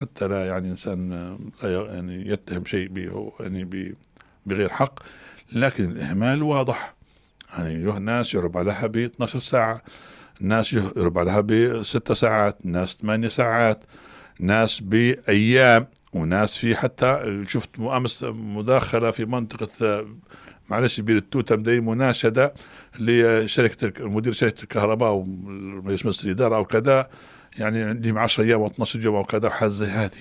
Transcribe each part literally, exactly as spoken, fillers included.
حتى لا يعني إنسان لا يعني يتهم شيء يعني بغير حق. لكن الإهمال واضح، يعني الناس يهرب عليها ب اثنتي عشرة ساعة، ناس يهرب عليها بست ساعات، ناس ثمانية ساعات، ناس بأيام، وناس في حتى شفت أمس مداخلة في منطقة معلش بير التوتم دي مناشدة لشركة مدير شركة الكهرباء ورئيس مجلس الإدارة أو كذا، يعني عندهم عشرة أيام أو اثني عشر يوم أو كذا، حاجة زي هذه.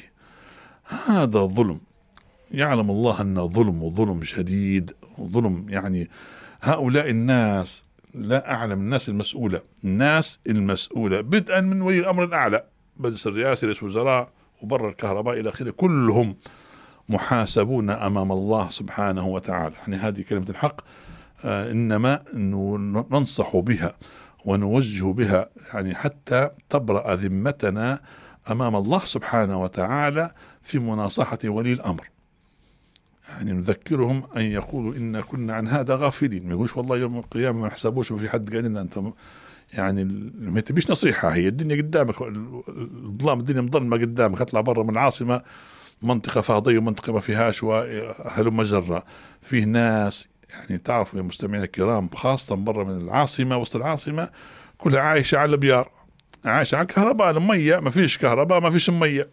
هذا ظلم، يعلم الله أنه ظلم، وظلم شديد، وظلم. يعني هؤلاء الناس لا أعلم الناس المسؤولة، الناس المسؤولة بدءا من ولي الأمر الأعلى، مجلس الرئاسة، رئيس وزراء، وبر الكهرباء إلى آخره، كلهم محاسبون أمام الله سبحانه وتعالى. يعني هذه كلمة الحق، آه إنما ننصح بها ونوجه بها، يعني حتى تبرأ ذمتنا أمام الله سبحانه وتعالى في مناصحة ولي الأمر. يعني نذكرهم أن يقولوا إن كنا عن هذا غافلين، ما يقولوش والله يوم القيامة ما نحسبوش وفي حد قال لنا أنت، يعني ما تبيش نصيحة، هي الدنيا قدامك، الظلام الدنيا مظلمة قدامك، اطلع برا من العاصمة، منطقة فاضية ومنطقة ما فيهاش وهلم جرة، فيه ناس يعني تعرفوا يا مستمعين الكرام، خاصة برا من العاصمة، وسط العاصمة كلها عايشة على البيار، عايشة على الكهرباء، المية ما فيش كهرباء، ما فيش مية،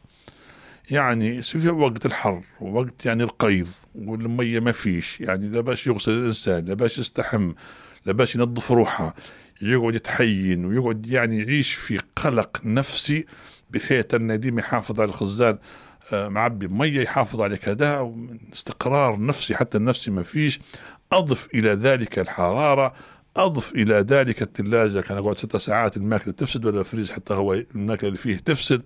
يعني في وقت الحر ووقت يعني القيض والمية ما فيش، يعني لا باش يغسل الإنسان، لا باش يستحم، لا باش ينظف روحه، يقعد يتحين ويقعد يعني يعيش في قلق نفسي، بحيث أن نديم يحافظ على الخزان آه معبي مية، يحافظ على كذا، استقرار نفسي حتى النفسي ما فيش. أضف إلى ذلك الحرارة، أضف إلى ذلك الثلاجة كان أقعد ست ساعات الماكلة تفسد، ولا الفريز حتى هو الماكلة اللي فيه تفسد.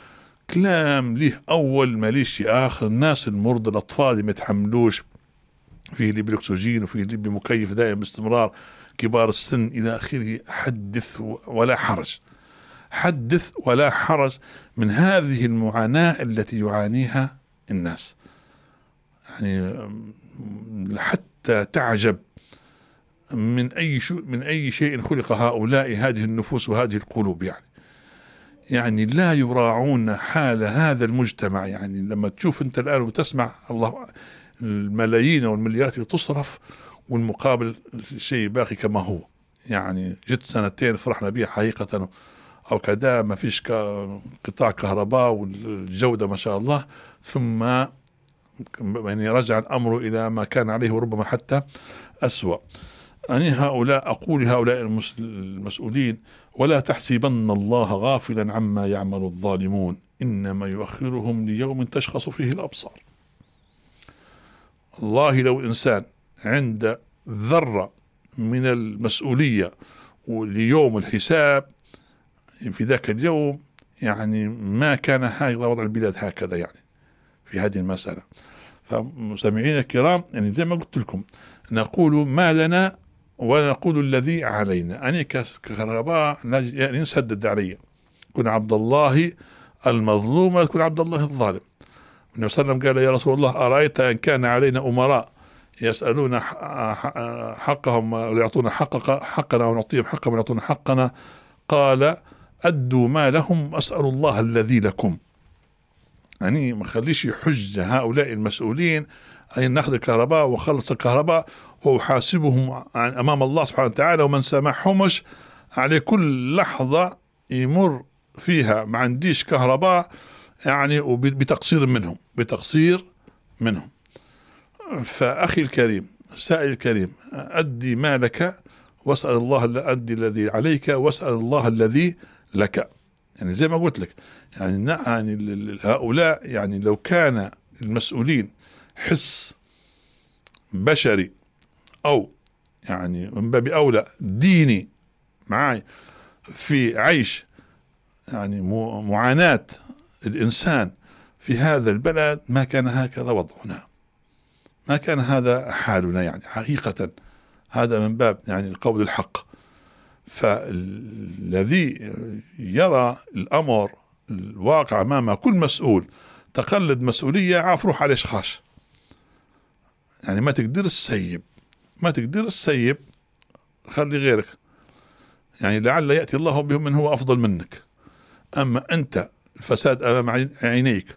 كلام ليه أول ما ليش آخر. الناس المرضى، الأطفال اللي ما يتحملوش، فيه اللي بالأكسجين وفيه اللي بمكيف دائم باستمرار، كبار السن إلى آخره. حدث ولا حرج، حدث ولا حرج من هذه المعاناة التي يعانيها الناس، يعني حتى تعجب من أي شيء من أي شيء خلق هؤلاء، هذه النفوس وهذه القلوب، يعني يعني لا يراعون حال هذا المجتمع. يعني لما تشوف أنت الآن وتسمع الله الملايين والمليارات اللي تصرف، والمقابل الشيء باقي كما هو. يعني جت سنتين فرحنا بها حقيقة أو كذا، ما فيش قطاع كهرباء والجودة ما شاء الله، ثم يعني رجع الأمر إلى ما كان عليه وربما حتى أسوأ. أني هؤلاء أقول هؤلاء المسؤولين: ولا تحسبن الله غافلا عما يعمل الظالمون، إنما يؤخرهم ليوم تشخص فيه الأبصار. الله لو إنسان عند ذرة من المسؤولية وليوم الحساب في ذاك اليوم، يعني ما كان هذا وضع البلاد هكذا يعني في هذه المسألة. فمستمعين الكرام، يعني زي ما قلت لكم، نقول ما لنا ونقول الذي علينا. أنا كهرباء يعني نسدد علي، كن عبد الله المظلوم وكن عبد الله الظالم. النبي صلى الله عليه وسلم قال: يا رسول الله، أرأيت إن كان علينا أمراء يسألون حقهم ويعطون حق حقنا ونعطيهم حقهم ويعطون حقنا، قال: أدوا ما لهم أسأل الله الذي لكم. يعني ما خليش يحج هؤلاء المسؤولين أن ناخذ الكهرباء وخلص الكهرباء وأحاسبهم أمام الله سبحانه وتعالى، ومن سامحهمش على كل لحظة يمر فيها ما عنديش كهرباء، يعني وبتقصير منهم بتقصير منهم. فأخي الكريم، سائل الكريم، أدي مالك واسأل الله، أدي الذي عليك واسأل الله الذي لك. يعني زي ما قلت لك، يعني يعني هؤلاء يعني لو كان المسؤولين حس بشري أو يعني من باب أولى ديني معاي في عيش يعني معاناة الإنسان في هذا البلد، ما كان هكذا وضعنا، ما كان هذا حالنا. يعني حقيقة هذا من باب يعني القول الحق. فالذي يرى الأمر الواقع أمام كل مسؤول تقلد مسؤولية، عاف روح على إشخاص، يعني ما تقدر السيب ما تقدر السيب خلي غيرك، يعني لعل يأتي الله بهم من هو أفضل منك. أما أنت الفساد أمام عينيك